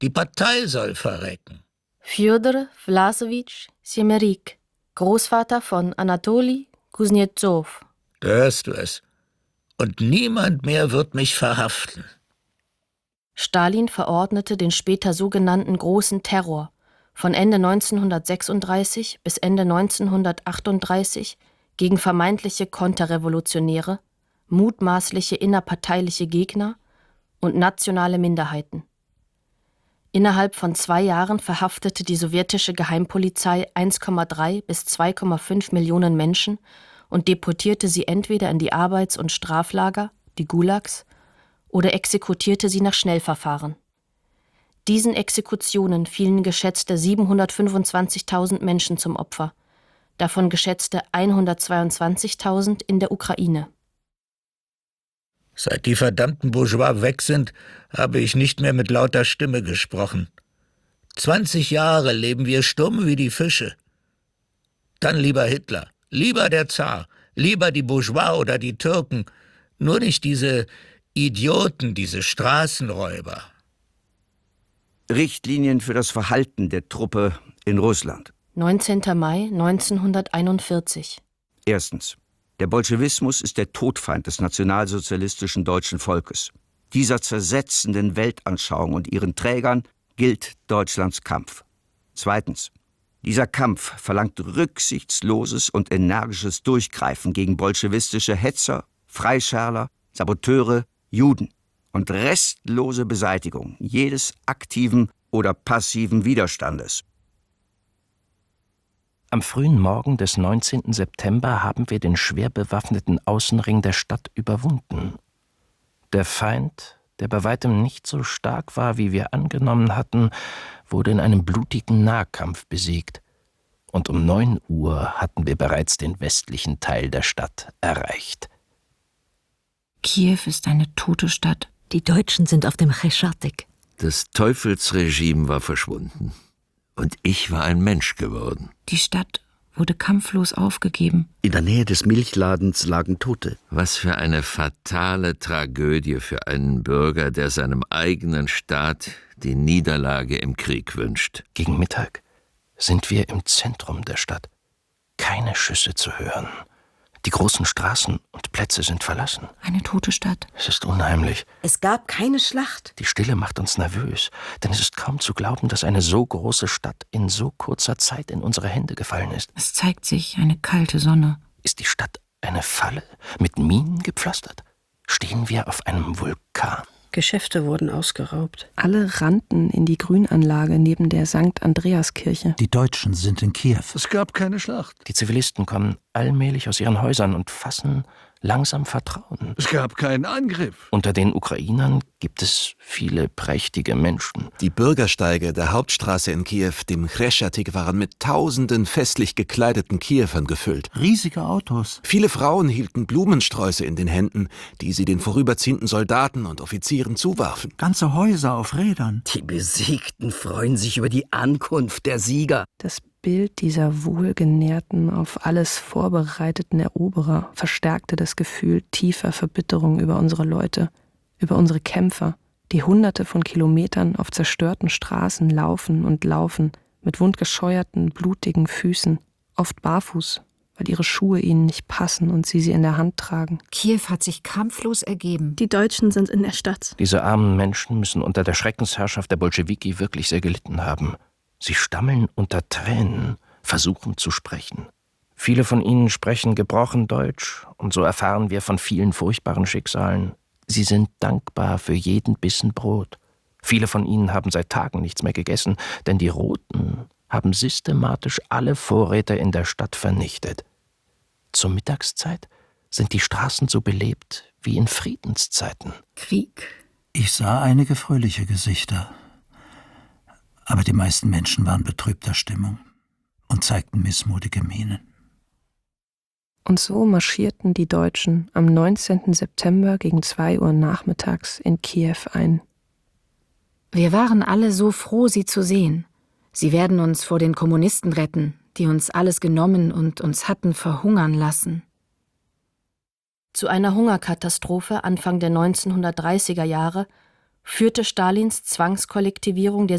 Die Partei soll verrecken. Fjodor Vlasowitsch Semerik, Großvater von Anatoli Kuznetsov. Da hörst du es. Und niemand mehr wird mich verhaften. Stalin verordnete den später sogenannten Großen Terror von Ende 1936 bis Ende 1938 gegen vermeintliche Konterrevolutionäre, mutmaßliche innerparteiliche Gegner und nationale Minderheiten. Innerhalb von 2 Jahren verhaftete die sowjetische Geheimpolizei 1,3 bis 2,5 Millionen Menschen und deportierte sie entweder in die Arbeits- und Straflager, die Gulags, oder exekutierte sie nach Schnellverfahren. Diesen Exekutionen fielen geschätzte 725.000 Menschen zum Opfer, davon geschätzte 122.000 in der Ukraine. Seit die verdammten Bourgeois weg sind, habe ich nicht mehr mit lauter Stimme gesprochen. 20 Jahre leben wir stumm wie die Fische. Dann lieber Hitler, lieber der Zar, lieber die Bourgeois oder die Türken, nur nicht diese Idioten, diese Straßenräuber. Richtlinien für das Verhalten der Truppe in Russland. 19. Mai 1941. Erstens. Der Bolschewismus ist der Todfeind des nationalsozialistischen deutschen Volkes. Dieser zersetzenden Weltanschauung und ihren Trägern gilt Deutschlands Kampf. Zweitens. Dieser Kampf verlangt rücksichtsloses und energisches Durchgreifen gegen bolschewistische Hetzer, Freischärler, Saboteure, Juden und restlose Beseitigung jedes aktiven oder passiven Widerstandes. Am frühen Morgen des 19. September haben wir den schwer bewaffneten Außenring der Stadt überwunden. Der Feind, der bei weitem nicht so stark war, wie wir angenommen hatten, wurde in einem blutigen Nahkampf besiegt. Und um 9 Uhr hatten wir bereits den westlichen Teil der Stadt erreicht. Kiew ist eine tote Stadt. Die Deutschen sind auf dem Chreschattyk. Das Teufelsregime war verschwunden. Und ich war ein Mensch geworden. Die Stadt wurde kampflos aufgegeben. In der Nähe des Milchladens lagen Tote. Was für eine fatale Tragödie für einen Bürger, der seinem eigenen Staat die Niederlage im Krieg wünscht. Gegen Mittag sind wir im Zentrum der Stadt. Keine Schüsse zu hören. Die großen Straßen und Plätze sind verlassen. Eine tote Stadt. Es ist unheimlich. Es gab keine Schlacht. Die Stille macht uns nervös, denn es ist kaum zu glauben, dass eine so große Stadt in so kurzer Zeit in unsere Hände gefallen ist. Es zeigt sich eine kalte Sonne. Ist die Stadt eine Falle, mit Minen gepflastert? Stehen wir auf einem Vulkan? Geschäfte wurden ausgeraubt. Alle rannten in die Grünanlage neben der St. Andreaskirche. Die Deutschen sind in Kiew. Es gab keine Schlacht. Die Zivilisten kommen allmählich aus ihren Häusern und fassen langsam Vertrauen. Es gab keinen Angriff. Unter den Ukrainern gibt es viele prächtige Menschen. Die Bürgersteige der Hauptstraße in Kiew, dem Chreschattyk, waren mit tausenden festlich gekleideten Kiewern gefüllt. Riesige Autos. Viele Frauen hielten Blumensträuße in den Händen, die sie den vorüberziehenden Soldaten und Offizieren zuwarfen. Ganze Häuser auf Rädern. Die Besiegten freuen sich über die Ankunft der Sieger. Das Bild dieser wohlgenährten, auf alles vorbereiteten Eroberer verstärkte das Gefühl tiefer Verbitterung über unsere Leute, über unsere Kämpfer, die Hunderte von Kilometern auf zerstörten Straßen laufen und laufen, mit wundgescheuerten, blutigen Füßen, oft barfuß, weil ihre Schuhe ihnen nicht passen und sie in der Hand tragen. Kiew hat sich kampflos ergeben. Die Deutschen sind in der Stadt. Diese armen Menschen müssen unter der Schreckensherrschaft der Bolschewiki wirklich sehr gelitten haben. Sie stammeln unter Tränen, versuchen zu sprechen. Viele von ihnen sprechen gebrochen Deutsch, und so erfahren wir von vielen furchtbaren Schicksalen. Sie sind dankbar für jeden Bissen Brot. Viele von ihnen haben seit Tagen nichts mehr gegessen, denn die Roten haben systematisch alle Vorräte in der Stadt vernichtet. Zur Mittagszeit sind die Straßen so belebt wie in Friedenszeiten. Krieg. Ich sah einige fröhliche Gesichter. Aber die meisten Menschen waren betrübter Stimmung und zeigten missmutige Mienen. Und so marschierten die Deutschen am 19. September gegen 2 Uhr nachmittags in Kiew ein. Wir waren alle so froh, sie zu sehen. Sie werden uns vor den Kommunisten retten, die uns alles genommen und uns hatten verhungern lassen. Zu einer Hungerkatastrophe Anfang der 1930er Jahre führte Stalins Zwangskollektivierung der